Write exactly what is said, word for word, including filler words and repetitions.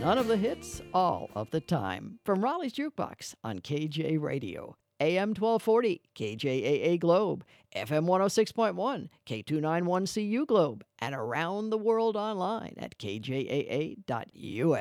None of the hits, all of the time. From Raleigh's Jukebox on K J Radio, A M twelve forty, K J A A Globe, F M one oh six point one, K two ninety-one C U Globe, and around the world online at K J A A dot U S.